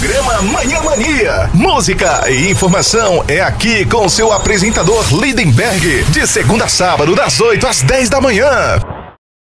Programa Manhã Mania. Música e informação é aqui com seu apresentador Lindenberg. De segunda a sábado, das 8 às 10 da manhã.